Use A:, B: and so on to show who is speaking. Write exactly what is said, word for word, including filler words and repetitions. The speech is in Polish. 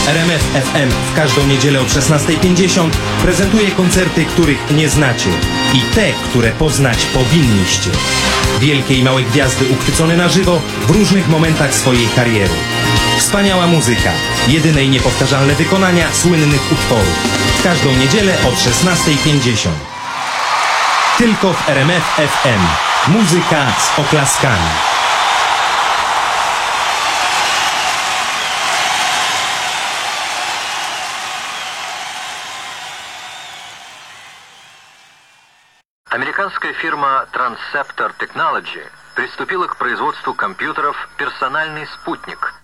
A: R M F F M w każdą niedzielę od szesnastej pięćdziesiąt prezentuje koncerty, których nie znacie i te, które poznać powinniście. Wielkie i małe gwiazdy uchwycone na żywo w różnych momentach swojej kariery. Wspaniała muzyka, jedyne i niepowtarzalne wykonania słynnych utworów. W każdą niedzielę od szesnastej pięćdziesiąt. Tylko w R M F F M. Muzyka z oklaskami.
B: Американская фирма Transceptor Technology приступила к производству компьютеров «Персональный спутник»,